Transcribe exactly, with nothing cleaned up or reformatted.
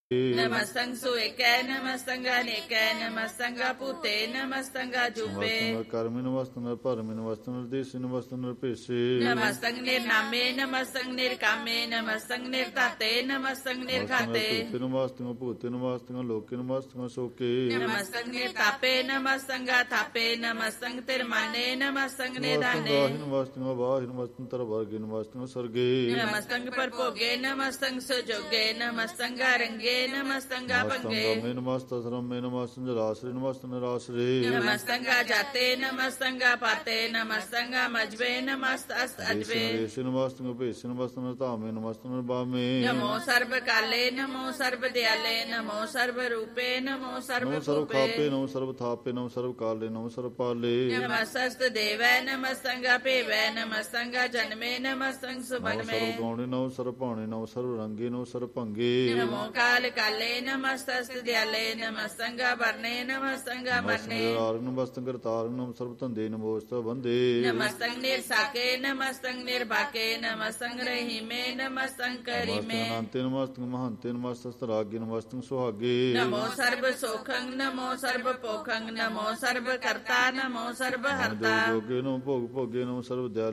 ਨਮਸਤੰ ਸੁਏਕੈ ਨਮਸਤੰ ਅਨੇਕੈ ਨਮਸਤੰ ਭੂਤੇ ਨਮਸਤੰ ਜੂਪੇ ਕਰਮੀ ਨਮਸਤੰ ਭਰਮੀ ਨਮਸਤੰ ਨਿਰਦੇਸ਼ੀ ਨਮਸਤੰ ਨਿਰਭੇਸ਼ੇ ਨਮਸਤੰ ਨਿਰਨਾਮੇ ਨਮਸਤੰ ਨਿਰਕਾਮੇ ਨਮਸਤੰ ਨਿਰਤਾਤੇ ਨਮਸਤੰ ਨਿਰਘਾਤੇ ਨਮਸਤੰ ਭੂਤੇ ਨਮਸਤੰ ਲੋਕੇ ਨਮਸਤੰ ਸ਼ੋਕੇ ਨਮਸਤੰ ਨਿਰਤਾਪੇ ਨਮਸਤੰ ਥਾਪੇ ਨਮਸਤੰ ਤਿਰਮਾਨੇ ਨਮਸਤੰ ਨਿਦਾਨੇ ਨਮਸਤੰ ਵਾਹਿ ਨਮਸਤੰ ਤਰਵਰਗੇ ਨਮਸਤੰ ਸਰਗੇ ਨਮਸਤੰ ਪਰਭੋਗੇ ਨਮਸਤੰ ਸੁਜੋਗੇ ਨਮਸਤੰ ਰੰਗੇ ਨਮਸਤੰ ਭੰਗੇ ਨਮਸਤੰ ਸਰਮੇ ਨਮਸਤੰ ਜਲਾਸਰੇ ਨਮਸਤੰ ਨਿਰਾਸਰੇ ਨਮਸਤੰ ਜਾਤੇ ਨਮਸਤੰ ਪਾਤੇ ਨਮਸਤੰ ਮਜਵੇ ਨਮਸਤੰ ਅਜਵੇ ਨਮਸਤੰ ਭੇਸ਼ ਨਮਸਤੰ ਧਾਮੇ ਨਮਸਤੰ ਬਾਮੇ ਨਮੋ ਸਰਬ ਕਾਲੇ ਨਮੋ ਸਰਬ ਦਿਆਲੇ ਨਮੋ ਸਰਬ ਰੂਪੇ ਨਮੋ ਸਰਬ ਸਰਬ ਖਾਪੇ ਨਮੋ ਸਰਬ ਥਾਪੇ ਨਮੋ ਸਰਬ ਕਾਲੇ ਨਮੋ ਸਰਬ ਪਾਲੇ ਨਮਸਤੰ ਦੇਵੈ ਨਮਸਤੰ ਭੇਵੈ ਨਮਸਤੰ ਜਨਮੇ ਨਮਸਤੰ ਸੁਭਨਮੇ ਸਰਬ ਗੌਣੇ ਨਮੋ ਸਰਬ ਭਾਣੇ ਨਮੋ ਸਰਬ ਰੰਗੇ ਨਮੋ ਸਰਬ ਭੰਗੇ ਨਮੋ ਕਾਲ ਕਾਲੇ ਨਮਸਤੰ ਦਿਆਲੇ ਨਮਸਤੰ ਵਰਨੇ ਨਮਸਤੰ ਮਰਨੇ ਨਮਸਤੰ ਕਰਤਾਰ ਨਮੋ ਸਰਬ ਧੰਦੇ ਨਮੋਸਤ ਬੰਦੇ ਨਮਸਤੰ ਨਿਰਸਾਕੇ ਨਮਸਤੰ ਨਿਰਭਾਕੇ ਨਮਸਤੰ ਰਹੀਮੇ ਨਮਸਤੰ ਕਰੀਮੇ ਅਨੰਤੇ ਨਮਸਤੰ ਮਹੰਤੇ ਨਮਸਤੰ ਰਾਗੇ ਨਮਸਤੰ ਸੁਹਾਗੇ ਨਮੋ ਸਰਬ ਸੋਖੰ ਨਮੋ ਸਰਬ ਪੋਖੰ ਨਮੋ ਸਰਬ ਕਰਤਾ ਨਮੋ ਸਰਬ ਹਰਤਾ ਜੋਗੇ ਨਮੋ ਭੋਗ ਭੋਗੇ ਨਮੋ ਸਰਬ ਦਿਆਲੇ